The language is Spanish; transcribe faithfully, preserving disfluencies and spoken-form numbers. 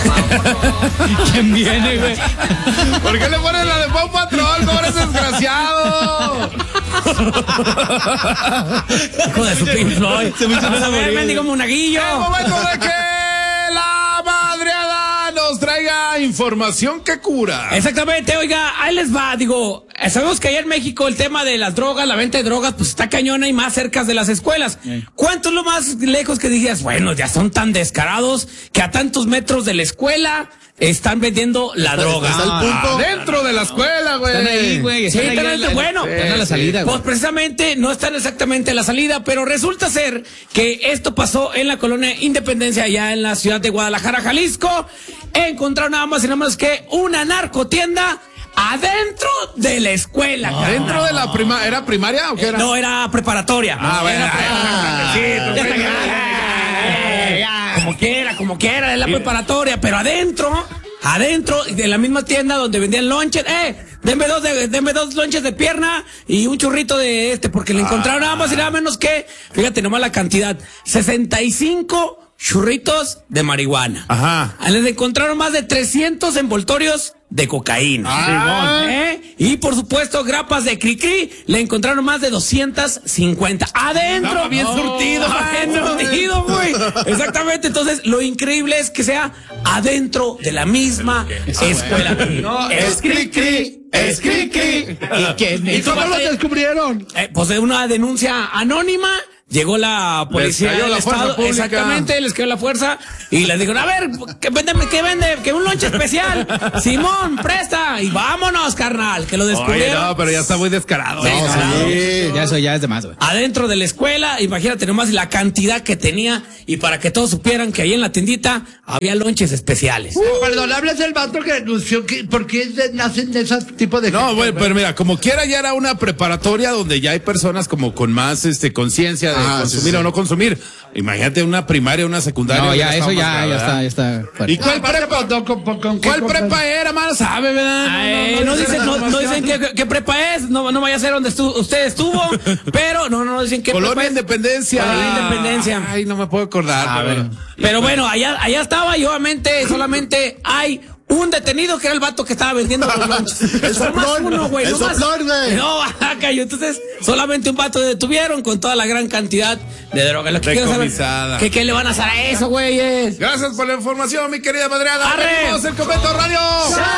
¿Quién viene, güey? ¿Por qué le pones la de Pau Patrol? ¡No eres desgraciado! Hijo de su Pink Floyd. Se me hizo a ver, mendigo monaguillo. ¡Es momento de que la madreada nos traiga información que cura! Exactamente, oiga, ahí les va, digo, sabemos que allá en México el tema de las drogas, la venta de drogas, pues está cañona y más cerca de las escuelas. Sí. ¿Cuánto es lo más lejos que dirías? Bueno, ya son tan descarados que a tantos metros de la escuela están vendiendo la está, droga. Está el punto. Ah, dentro de la escuela, güey. Están ahí, güey. Sí, están ahí, están bueno, sí, están a la salida, pues güey. Precisamente no están exactamente a la salida, pero resulta ser que esto pasó en la colonia Independencia, allá en la ciudad de Guadalajara, Jalisco. Encontraron nada más y nada menos que una narcotienda adentro de la escuela. Ah, ¿Adentro de la prima era primaria o qué era? Eh, no, era preparatoria. Ah, bueno. Como quiera, como quiera, es la preparatoria, pero adentro, adentro de la misma tienda donde vendían lonches, eh, denme dos, de, denme dos lonches de pierna y un churrito de este, porque le encontraron nada más y nada menos que, fíjate nomás la cantidad, sesenta y cinco churritos de marihuana. Ajá. Les encontraron más de trescientos envoltorios de cocaína. Ah. ¿Eh? Y por supuesto, grapas de cri-cri, le encontraron más de doscientas cincuenta. Adentro. No, bien surtido. Bien surtido, güey. Exactamente. Entonces, lo increíble es que sea adentro de la misma escuela. No, es cri-cri. Es cri-cri. ¿Y quién es? ¿Y cómo lo descubrieron? Eh, pues de una denuncia anónima. Llegó la policía del la estado, exactamente, les cayó la fuerza y les dijeron, a ver, ¿qué vende? ¿Qué vende? Que un lonche especial. Simón, presta y vámonos, carnal, que lo descubrieron. Oye, no, pero ya está muy descarado. Sí, descarado. Sí, ya eso ya es de más, güey. Adentro de la escuela, imagínate nomás la cantidad que tenía y para que todos supieran que ahí en la tiendita había lonches especiales. Uh, perdón, hablas del vato que denunció que ¿por qué nacen de ese tipo de No, gente, bueno, pero mira, como quiera ya era una preparatoria donde ya hay personas como con más este conciencia de ah, consumir sí, sí. o no consumir. Imagínate una primaria, una secundaria. No, ya eso ya, ya está, ya está. ¿Y cuál no, prepa? Con, con, con, con ¿Cuál prepa era, mano? ¿Sabe, verdad? Ay, no, no, no, dicen, no, no dicen qué, qué prepa es, no, no vaya a ser donde estu, usted estuvo, pero no, no dicen qué Colonia prepa es. Independencia. Colonia ah, Independencia. Ay, no me puedo acordar. A ver. Pero bueno, allá, allá estaba y obviamente solamente hay un detenido que era el vato que estaba vendiendo los lonches. El soplón, uno, güey. El soplón, güey. No, cayó. Entonces, solamente un vato detuvieron con toda la gran cantidad de droga. Lo que quiero saber, ¿qué, ¿qué le van a hacer a eso, güeyes? Gracias por la información, mi querida madreada. ¡Arre! ¡Venimos el Convento Radio!